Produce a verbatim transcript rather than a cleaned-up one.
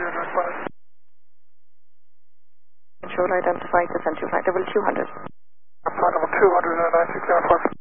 Cheers, responded. Control identifying descent to flight level two hundred. Flight level two hundred, nine six seven five.